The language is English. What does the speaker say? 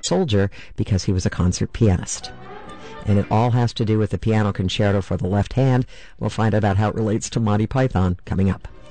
soldier because he was a concert pianist. And it all has to do with the piano concerto for the left hand. We'll find out about how it relates to Monty Python coming up.